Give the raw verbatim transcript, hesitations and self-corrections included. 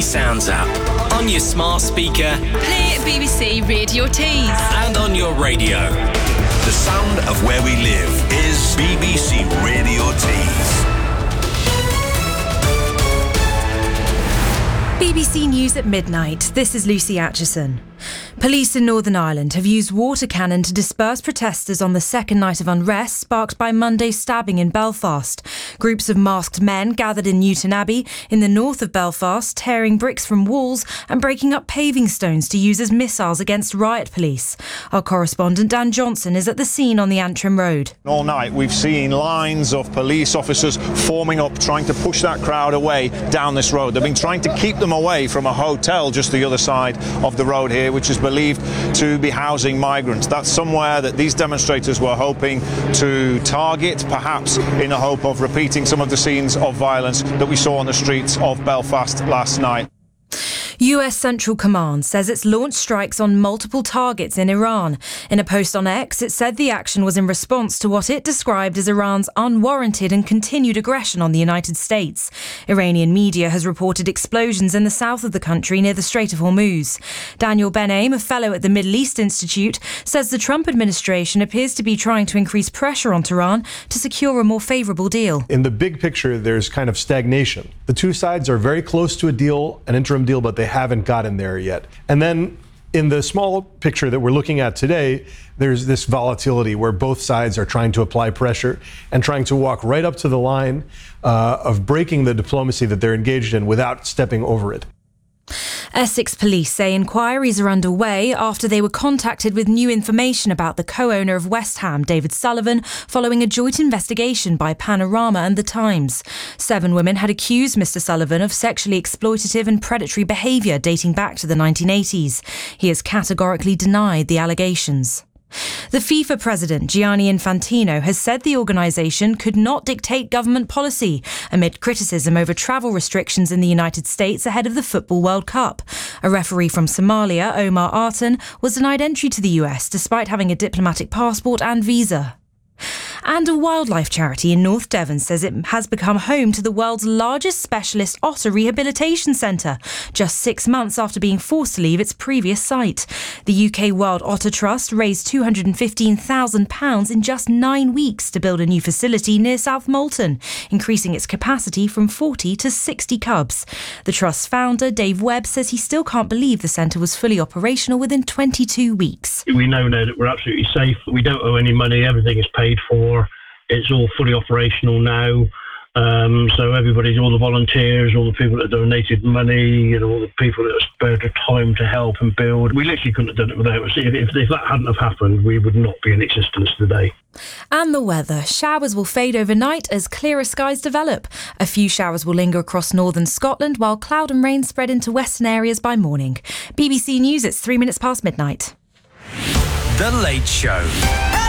Sounds app. On your smart speaker. Play B B C Radio Tees. And on your radio. The sound of where we live is B B C Radio Tees. B B C News at midnight. This is Lucy Atchison. Police in Northern Ireland have used water cannon to disperse protesters on the second night of unrest sparked by Monday's stabbing in Belfast. Groups of masked men gathered in Newton Abbey in the north of Belfast, tearing bricks from walls and breaking up paving stones to use as missiles against riot police. Our correspondent Dan Johnson is at the scene on the Antrim Road. All night we've seen lines of police officers forming up, trying to push that crowd away down this road. They've been trying to keep them away from a hotel just the other side of the road here, which is believed to be housing migrants. That's somewhere that these demonstrators were hoping to target, perhaps in the hope of repeating some of the scenes of violence that we saw on the streets of Belfast last night. U S Central Command says it's launched strikes on multiple targets in Iran. In a post on X, it said the action was in response to what it described as Iran's unwarranted and continued aggression on the United States. Iranian media has reported explosions in the south of the country near the Strait of Hormuz. Daniel Ben-Aim, a fellow at the Middle East Institute, says the Trump administration appears to be trying to increase pressure on Tehran to secure a more favourable deal. In the big picture, there's kind of stagnation. The two sides are very close to a deal, an interim deal, but they haven't gotten there yet. And then in the small picture that we're looking at today, there's this volatility where both sides are trying to apply pressure and trying to walk right up to the line uh, of breaking the diplomacy that they're engaged in without stepping over it. Essex police say inquiries are underway after they were contacted with new information about the co-owner of West Ham, David Sullivan, following a joint investigation by Panorama and The Times. Seven women had accused Mr Sullivan of sexually exploitative and predatory behaviour dating back to the nineteen eighties. He has categorically denied the allegations. The FIFA president, Gianni Infantino, has said the organisation could not dictate government policy amid criticism over travel restrictions in the United States ahead of the Football World Cup. A referee from Somalia, Omar Artan, was denied entry to the U S despite having a diplomatic passport and visa. And a wildlife charity in North Devon says it has become home to the world's largest specialist otter rehabilitation centre, just six months after being forced to leave its previous site. The U K Wild Otter Trust raised two hundred fifteen thousand pounds in just nine weeks to build a new facility near South Molton, increasing its capacity from forty to sixty cubs. The Trust's founder, Dave Webb, says he still can't believe the centre was fully operational within twenty-two weeks. We know now that we're absolutely safe. We don't owe any money. Everything is paid for. It's all fully operational now. Um, so everybody, all the volunteers, all the people that donated money, and all the people that spared their time to help and build. We literally couldn't have done it without us. If, if, if that hadn't have happened, we would not be in existence today. And the weather. Showers will fade overnight as clearer skies develop. A few showers will linger across northern Scotland, while cloud and rain spread into western areas by morning. B B C News, it's three minutes past midnight. The Late Show.